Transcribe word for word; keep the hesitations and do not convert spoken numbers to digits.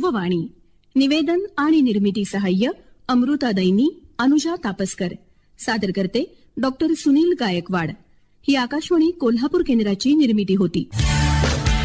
ध्रुववाणी. निवेदन आणि निर्मिती सहाय्य अमृता दैनी, अनुजा तापसकर. सादर करते डॉक्टर सुनील गायकवाड. ही आकाशवाणी कोल्हापूर केंद्राची निर्मिती होती.